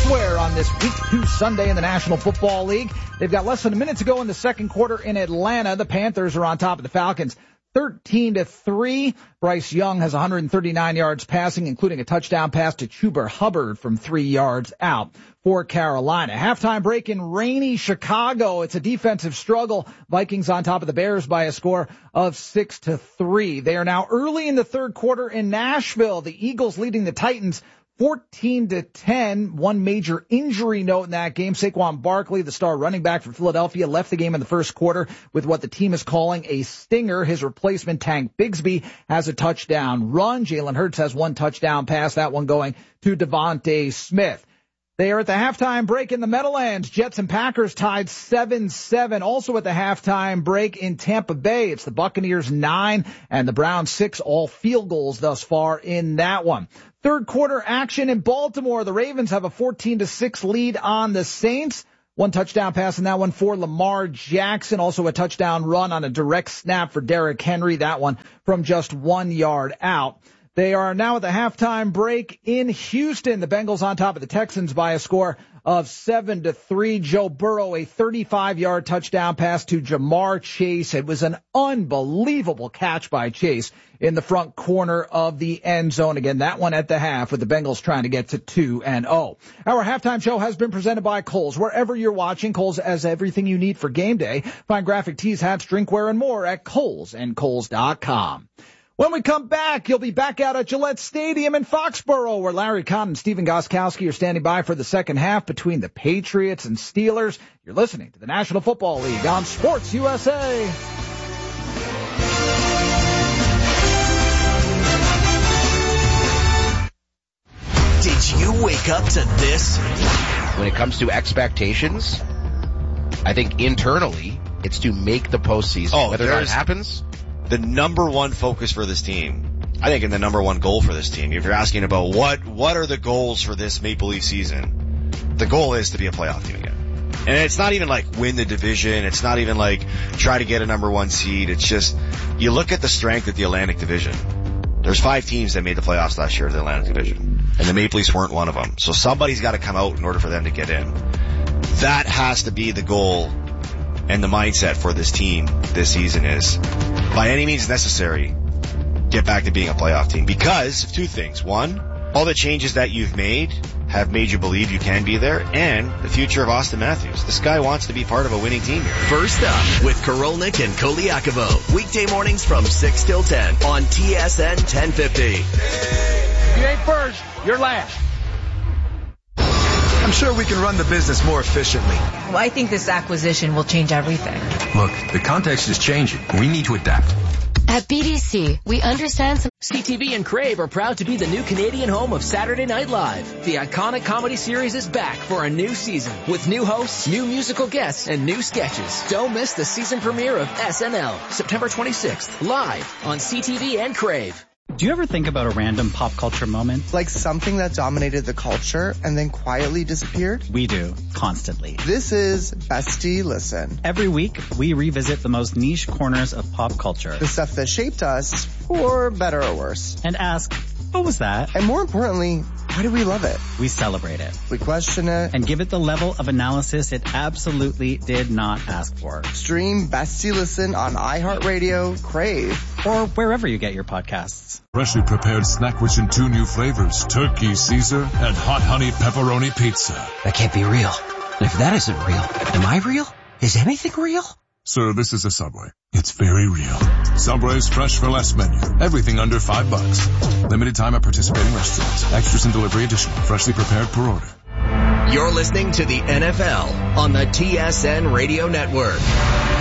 elsewhere on this Week 2 Sunday in the National Football League. They've got less than a minute to go in the second quarter in Atlanta. The Panthers are on top of the Falcons 13-3. Bryce Young has 139 yards passing, including a touchdown pass to Chuba Hubbard from 3 yards out for Carolina. Halftime break in rainy Chicago. It's a defensive struggle. Vikings on top of the Bears by a score of 6-3. They are now early in the third quarter in Nashville. The Eagles leading the Titans 14-10. One major injury note in that game. Saquon Barkley, the star running back for Philadelphia, left the game in the first quarter with what the team is calling a stinger. His replacement, Tank Bigsby, has a touchdown run. Jalen Hurts has one touchdown pass, that one going to Devontae Smith. They are at the halftime break in the Meadowlands. Jets and Packers tied 7-7. Also at the halftime break in Tampa Bay, it's the Buccaneers 9 and the Browns 6, all field goals thus far in that one. Third quarter action in Baltimore. The Ravens have a 14-6 lead on the Saints. One touchdown pass in that one for Lamar Jackson. Also a touchdown run on a direct snap for Derrick Henry. That one from just 1 yard out. They are now at the halftime break in Houston. The Bengals on top of the Texans by a score of 7-3. Joe Burrow, a 35-yard touchdown pass to Jamar Chase. It was an unbelievable catch by Chase in the front corner of the end zone. Again, that one at the half with the Bengals trying to get to 2-0. Our halftime show has been presented by Kohl's. Wherever you're watching, Kohl's has everything you need for game day. Find graphic tees, hats, drinkware, and more at Kohl's and Kohl's.com. When we come back, you'll be back out at Gillette Stadium in Foxborough, where Larry Conn and Stephen Gostkowski are standing by for the second half between the Patriots and Steelers. You're listening to the National Football League on Sports USA. Did you wake up to this? When it comes to expectations, I think internally it's to make the postseason. Whether that happens, the number one focus for this team, I think, and the number one goal for this team, if you're asking about what are the goals for this Maple Leaf season, the goal is to be a playoff team again. And it's not even like win the division. It's not even like try to get a number one seed. It's just, you look at the strength of the Atlantic Division. There's 5 teams that made the playoffs last year in the Atlantic Division, and the Maple Leafs weren't one of them. So somebody's got to come out in order for them to get in. That has to be the goal. And the mindset for this team this season is, by any means necessary, get back to being a playoff team. Because of 2 things. 1, all the changes that you've made have made you believe you can be there, and the future of Austin Matthews. This guy wants to be part of a winning team here. First up with Korolnik and Koliakovo. Weekday mornings from 6 till 10 on TSN 1050. You ain't first, you're last. I'm sure we can run the business more efficiently. Well, I think this acquisition will change everything. Look, the context is changing. We need to adapt. At BDC, we understand CTV and Crave are proud to be the new Canadian home of Saturday Night Live. The iconic comedy series is back for a new season with new hosts, new musical guests, and new sketches. Don't miss the season premiere of SNL, September 26th, live on CTV and Crave. Do you ever think about a random pop culture moment? Like something that dominated the culture and then quietly disappeared? We do, constantly. This is Bestie Listen. Every week, we revisit the most niche corners of pop culture. The stuff that shaped us, for better or worse. And ask, what was that? And more importantly, why do we love it? We celebrate it. We question it. And give it the level of analysis it absolutely did not ask for. Stream Bestie Listen on iHeartRadio, Crave, or wherever you get your podcasts. Freshly prepared snack rich in 2 new flavors, Turkey Caesar and Hot Honey Pepperoni Pizza. That can't be real. If that isn't real, am I real? Is anything real? Sir, this is a Subway. It's very real. Subway's Fresh for Less menu. Everything under $5. Limited time at participating restaurants. Extras and delivery additional. Freshly prepared per order. You're listening to the NFL on the TSN Radio Network.